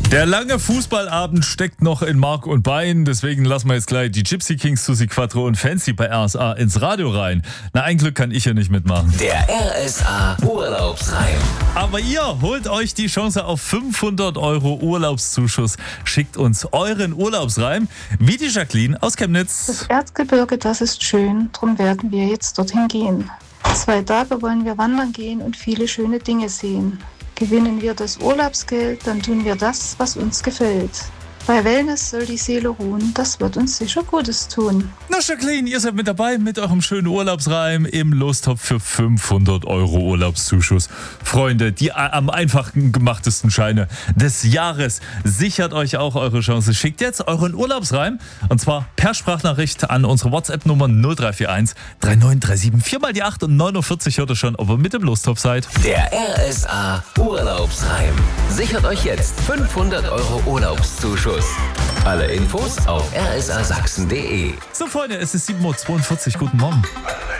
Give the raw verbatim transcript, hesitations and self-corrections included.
Der lange Fußballabend steckt noch in Mark und Bein, deswegen lassen wir jetzt gleich die Gypsy Kings, Susi Quattro und Fancy bei R S A ins Radio rein. Na, ein Glück kann ich ja nicht mitmachen. Der R S A Urlaubsreim. Aber ihr holt euch die Chance auf fünfhundert Euro Urlaubszuschuss. Schickt uns euren Urlaubsreim, wie die Jacqueline aus Chemnitz. Das Erzgebirge, das ist schön, drum werden wir jetzt dorthin gehen. Zwei Tage wollen wir wandern gehen und viele schöne Dinge sehen. Gewinnen wir das Urlaubsgeld, dann tun wir das, was uns gefällt. Bei Wellness soll die Seele ruhen, das wird uns sicher Gutes tun. Na Jacqueline, ihr seid mit dabei mit eurem schönen Urlaubsreim im Lostopf für fünfhundert Euro Urlaubszuschuss. Freunde, die am einfachen gemachtesten Scheine des Jahres. Sichert euch auch eure Chance. Schickt jetzt euren Urlaubsreim und zwar per Sprachnachricht an unsere WhatsApp-Nummer null drei vier eins drei neun drei sieben vier mal die acht und neunundvierzig hört ihr schon, ob ihr mit dem Lostopf seid. Der R S A Urlaubsreim. Sichert euch jetzt fünfhundert Euro Urlaubszuschuss. Alle Infos auf r s a sachsen punkt d e. So Freunde, es ist sieben Uhr zweiundvierzig. Guten Morgen.